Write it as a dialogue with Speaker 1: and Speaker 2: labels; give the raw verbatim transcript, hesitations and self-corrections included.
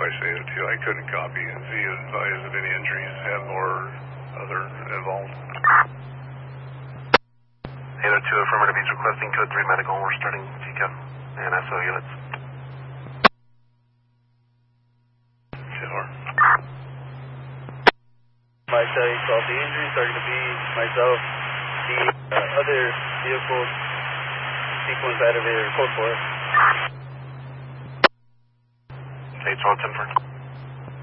Speaker 1: I say it to you. I couldn't copy and see advise of any injuries and or other involved.
Speaker 2: eight oh two affirmative, he's requesting code three medical. We're starting T C A F and S O units.
Speaker 1: Sure.
Speaker 3: Myself, so the injuries are going to be myself, the uh, other vehicles, sequence out of it, code for it.
Speaker 2: eight one ten four.